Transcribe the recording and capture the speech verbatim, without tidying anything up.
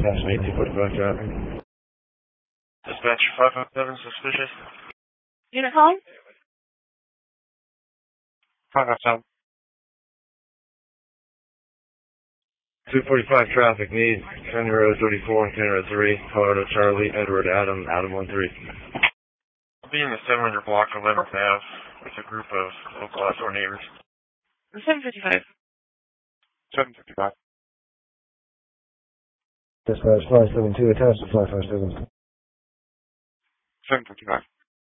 Dispatch eight two forty-five traffic. Dispatch five five seven, suspicious. Unit calling? five five seven. two forty-five traffic need, County Road thirty-four and County Road three, Colorado Charlie, Edward Adam, Adam one three. I'll be in the seven hundred block of eleventh Avenue with a group of local outdoor neighbors. seven fifty-five. seven fifty-five. Dispatch five seven two attached to five five seven. seven fifty-five.